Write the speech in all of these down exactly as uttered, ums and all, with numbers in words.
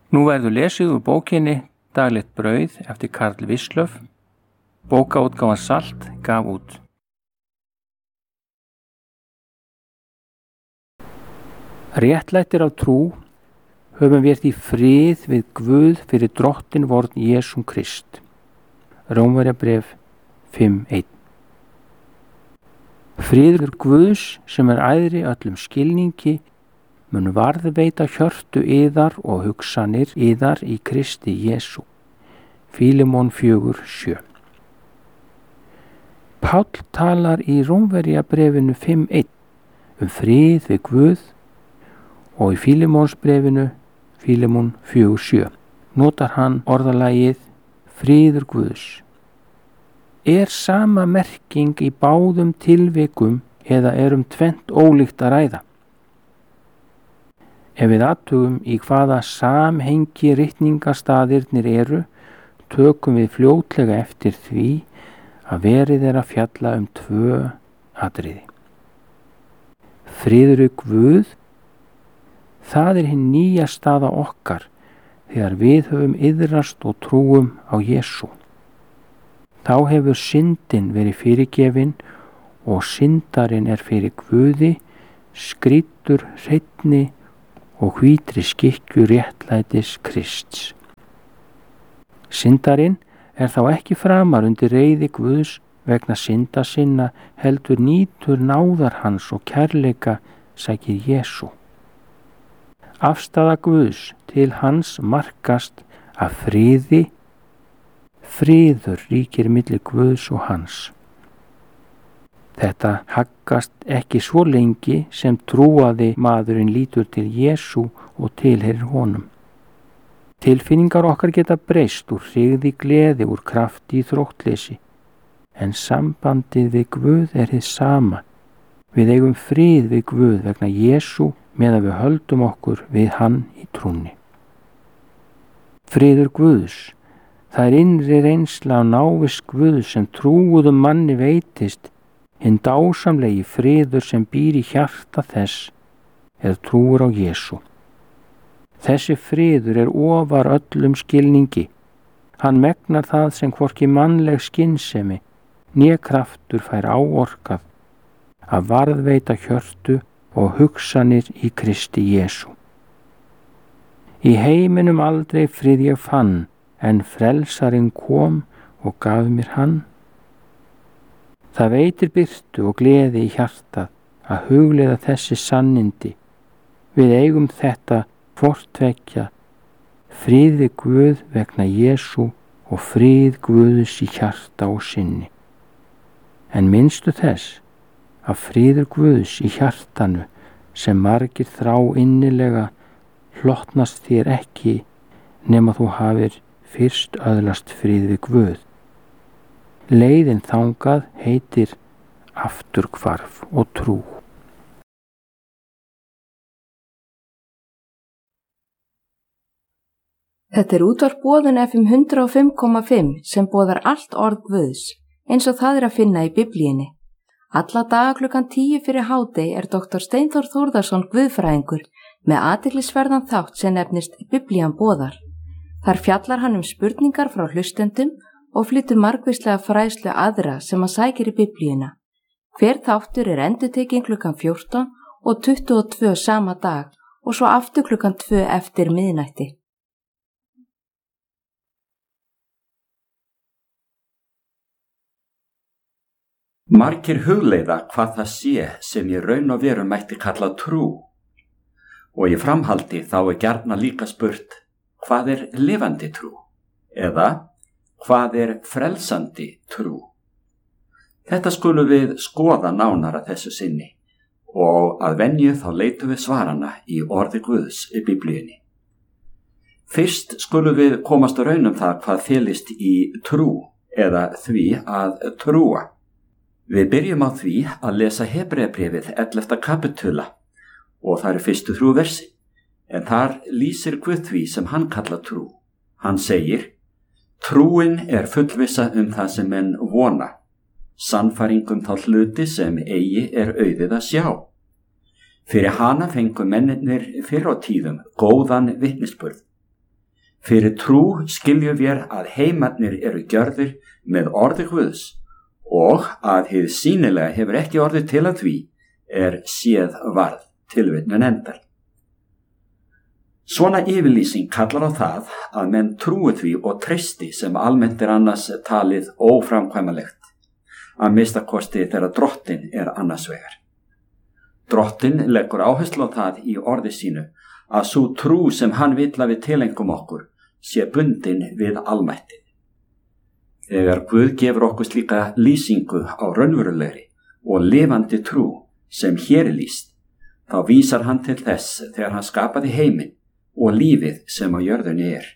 Nú verður lesið úr bókinni Daglegt brauð eftir Karl Wislöff. Bókaútgáfan Salt gaf út. Réttlættir af trú höfum við í frið við Guð fyrir drottin vorn Jesúm Krist. Rómverjabréf fimm eitt. Friður Guðs sem er æðri öllum skilningi mun varðveita hjörtu yðar og hugsanir yðar í Kristi Jesú. Fílemon fjögur sjö. Páll talar í Rómverjabréfinu fimm eitt um frið við Guð og í Fílemonsbréfinu Fílemon fjögur sjö notar hann orðalagið friður Guðs. Er sama merking í báðum tilvikum eða er um tvennt ólíkt að ræða? Ef við athugum í hvaða samhengi ritningastaðirnir eru, tökum við fljótlega eftir því að verið er að fjalla um tvö atriði. Friður Guð, það er hinn nýja staða okkar þegar við höfum iðrast og trúum á Jesú. Þá hefur syndin verið fyrirgefin og syndarinn er fyrir Guði, skrýddur hreinni og hvítri skikkju réttlætis Krists. Syndarinn er þá ekki framar undir reiði Guðs vegna synda sinna, heldur nýtur náðar hans og kærleika sækir Jesú. Afstaða Guðs til hans markast af friði, friður ríkir milli Guðs og hans. Þetta haggast ekki svo lengi sem trúaði maðurinn lítur til Jesú og tilheyrir honum. Tilfinningar okkar geta breyst úr hryggð í gleði, úr krafti í þróttleysi, en sambandið við Guð er hið sama. Við eigum frið við Guð vegna Jesú meðan við höldum okkur við hann í trúnni. Friður Guðs, það er innri reynsla á návist Guðs sem trúuðum manni veitist, hinn dásamlegi friður sem býr í hjarta þess er trúur á Jesú. Þessi friður er ofar öllum skilningi. Hann megnar það sem hvorki mannleg skynsemi né kraftur fær áorkað að varðveita hjörtu og hugsanir í Kristi Jesú. Í heiminum aldrei frið ég fann, en frelsarinn kom og gaf mér hann. Það veitir birtu og gleði í hjartað að hugleiða þessi sannindi. Við eigum þetta hvort tveggja, frið við Guð vegna Jesú og frið Guðs í hjarta og sinni. En minnstu þess að friður Guðs í hjartanu sem margir þrá innilega hlotnast þér ekki nema þú hafir fyrst öðlast frið við Guð. Leiðin þangað heitir afturhvarf og trú. Þetta er útvarp Boðun F M hundrað og fimm komma fimm sem boðar allt orð Guðs, eins og það er að finna í Biblíunni. Alla daga klukkan tíu fyrir hádegi er doktor Steinþór Þórðarson guðfræðingur með athyglisverðan þátt sem nefnist Biblían boðar. Þar fjallar hann um spurningar frá hlustendum og flytur margvíslega fræðslu aðra sem að sækir í Biblíuna. Hver þáttur er endurtekinn klukkan fjórtán og tuttugu og tvö sama dag og svo aftur klukkan tvö eftir miðnætti. Margir hugleiða hvað það sé sem í raun og veru mætti kalla trú og í framhaldi þá er gjarna líka spurt hvað er lifandi trú eða hvað er frelsandi trú. Þetta skulum við skoða nánar að þessu sinni og að venju þá leitum við svarana í orði Guðs í Biblíunni. Fyrst skulum við komast að raun um það hvað felist í trú eða því að trúa. Við byrjum á því að lesa Hebreabréfið ellefta kapitula og það eru fyrstu þrjú versi, en þar lýsir Guð því sem hann kallar trú. Hann segir: Trúin er fullvissa um það sem menn vona, sannfæring um þá hluti sem eigi er auðið að sjá. Fyrir hana fengu mennirnir fyrr á tíðum góðan vitnisburð. Fyrir trú skiljum við að heimarnir eru gjörðir með orði Guðs og að hið sýnilega hefur ekki orðið til að því er séð varð tilvitnun endar. Svona yfirlýsing kallar á það að menn trúi því og treysti sem almennt er annars talið óframkvæmanlegt, að minnstakosti þegar Drottinn er annars vegar. Drottinn leggur áherslu á það í orði sínu að sú trú sem hann vill að við tilengum okkur sé bundin við almættið. Þegar Guð gefur okkur slíka lýsingu á raunverulegri og lifandi trú sem hér er lýst, þá vísar hann til þess þegar hann skapaði heiminn og lífið sem á jörðunni er.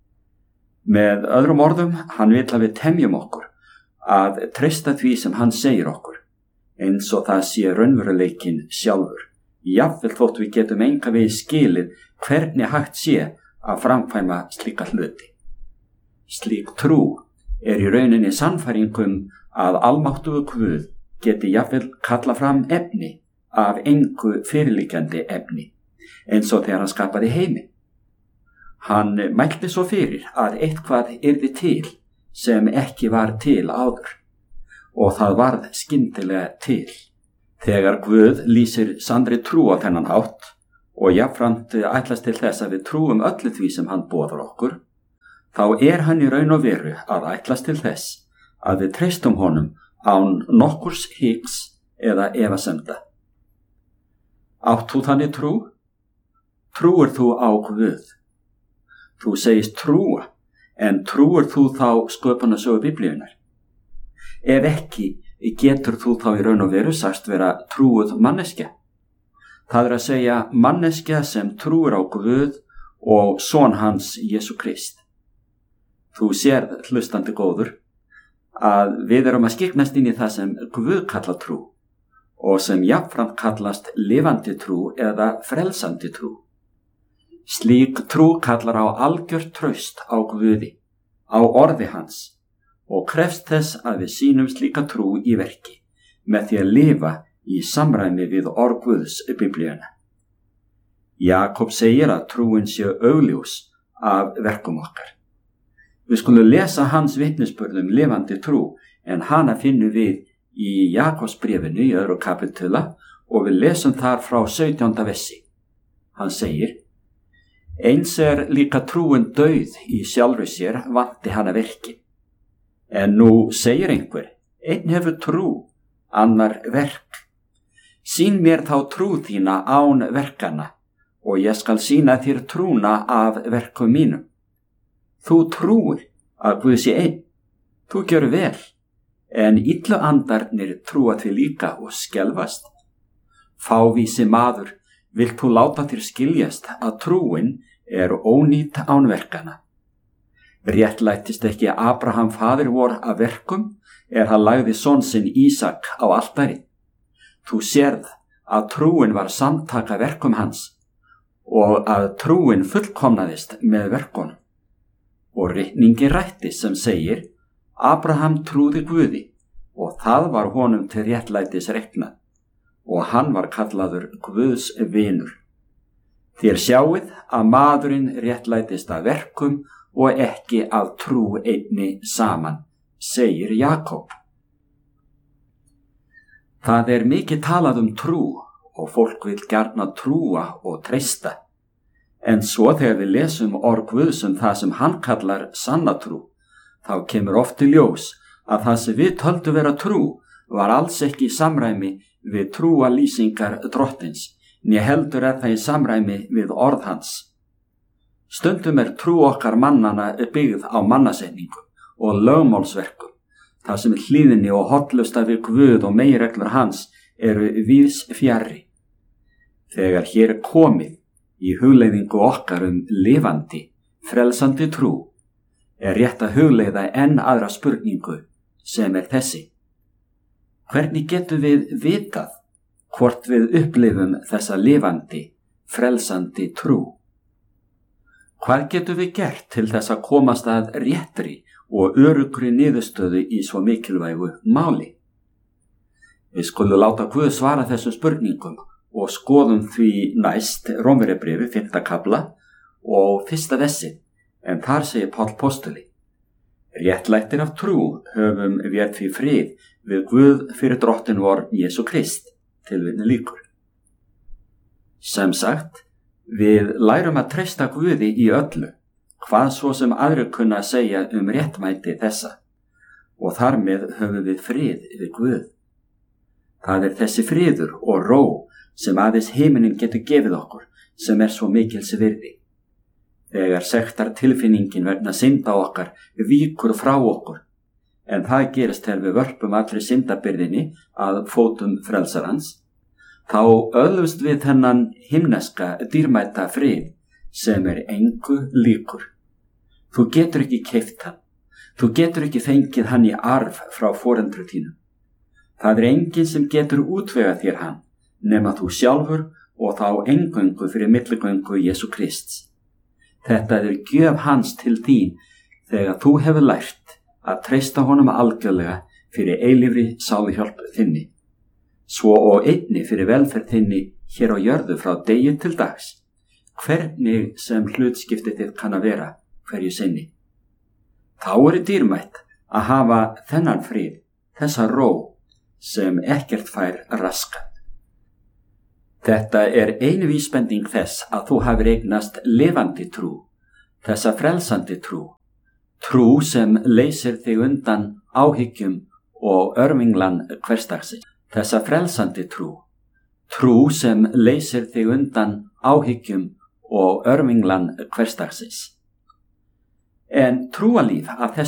Með öðrum orðum, hann vill að við temjum okkur að treysta því sem hann segir okkur, eins og það sé raunveruleikinn sjálfur, jafnvel þótt við getum enga veginn skilið hvernig hægt sé að framkvæma slíka hluti. Slík trú er í rauninni sannfæringum að almáttugur Guð geti jafnvel kalla fram efni af engu fyrirliggjandi efni, eins og þegar hann skapaði heiminn. Hann mælti svo fyrir að eitthvað yrði til sem ekki var til áður, og það varð skyndilega til. Þegar Guð lýsir sannri trú á þennan hátt og jafnframt ætlast til þess að við trúum öllu því sem hann boðar okkur, þá er hann í raun og veru að ætlast til þess að við treystum honum án nokkurs hiks eða efasemda. Átt þú þannig trú? Trúir þú á Guð? Þú segist trúa, en trúir þú þá sköpunarsögu Biblíunnar? Ef ekki, getur þú þá í raun og veru sagst vera trúuð manneskja? Það er að segja manneskja sem trúir á Guð og son hans Jesú Krist. Þú sér, hlustandi góður, að við erum að skiknast inn í það sem Guð kallar trú og sem jafnframt kallast lifandi trú eða frelsandi trú. Slík trú kallar á algjört traust á Guði, á orði hans, og krefst þess að við sýnum slíka trú í verki með því að lifa í samræmi við orð Guðs Biblíuna. Jakob segir að trúin sé augljós af verkum okkar. Við skulum lesa hans vitnisburð um lifandi trú, en hana finnum við í Jakobsbréfinu í öðru kapitula og við lesum þar frá sautjánda versi. Hann segir: Eins er líka trúin dauð í sjálfri sér, vanti hana verki. En nú segir einhver, einn hefur trú, annar verk. Sýn mér þá trú þína án verkana, og ég skal sýna þér trúna af verkum mínum. Þú trúir að Guð sé einn, þú gjör vel, en illu andarnir trúa því líka og skelfast. Fávísi maður, vilt þú láta þér skiljast að trúin er ónýt án verkana. Réttlættist ekki Abraham faðir vor af verkum, er hann lagði son sinn Ísak á altari. Þú sérð að trúin var samtaka verkum hans og að trúin fullkomnaðist með verkunum. Og ritningi rætti sem segir: Abraham trúði Guði og það var honum til réttlætis reiknað og hann var kallaður Guðs vinur. Þér sjáið að maðurinn réttlætist af verkum og ekki af trú einni saman, segir Jakob. Það er mikið talað um trú og fólk vil gjarna trúa og treysta. En svo þegar við lesum orð Guðs um það sem hann kallar sanna trú, þá kemur oft í ljós að það sem við töldum vera trú var alls ekki í samræmi við trúa lýsingar Drottins, né heldur er það í samræmi við orð hans. Stundum er trú okkar mannana byggð á mannasetningum og lögmálsverkum, þar sem hlýðni og hollusta við Guð og meginreglur hans eru víðs fjarri. Þegar hér er komið í hugleiðingu okkar um lifandi, frelsandi trú, er rétt að hugleiða enn aðra spurningu sem er þessi: hvernig getum við vitað hvort við upplifum þessa lifandi, frelsandi trú? Hvað getum við gert til þess að komast að réttri og öruggri niðurstöðu í svo mikilvægu máli? Við skulum láta Guð svara þessum spurningum og skoðum því næst Rómverjabréfið fimmta kafla og fyrsta versi, En þar segir Páll postuli: réttlættir af trú höfum við því frið við Guð fyrir drottin vor Jesú Krist, tilvitnun lýkur. Sem sagt, við lærum að treysta Guði í öllu, hvað svo sem aðrir kunna að segja um réttmæti þessa, og þar með höfum við frið við Guð. Það er þessi friður og ró sem aðeins himinin getur gefið okkur, sem er svo mikils virði. Þegar sektar tilfinningin vegna synda okkar víkur frá okkur, en það gerist þegar við vörpum allri syndabyrðinni að fótum frelsarans, þá öðlumst við þennan himneska dýrmæta frið sem er engu líkur. Þú getur ekki keypt hann, þú getur ekki fengið hann í arf frá foreldrum þínum. Það er enginn sem getur útvegað þér hann, nema þú sjálfur og þá eingöngu fyrir milligöngu Jesú Krists. Þetta er gjöf hans til þín þegar þú hefur lært að treysta honum algjörlega fyrir eilífri sáluhjálp þinni, svo og einni fyrir velferð þinni hér á jörðu frá degi til dags, hvernig sem hlutskiptið þitt kann að vera hverju sinni. Þá er dýrmætt að hafa þennan frið, þessa ró sem ekkert fær raskað. Þetta er einu vísbending þess að þú hafir eignast lifandi trú, þessa frelsandi trú, trú sem leysir þig undan áhyggjum og örvinglan hversdagsins. Þessa frelsandi trú, trú sem leysir þig undan áhyggjum og örvinglan hversdagsins. En trúalíf af þessu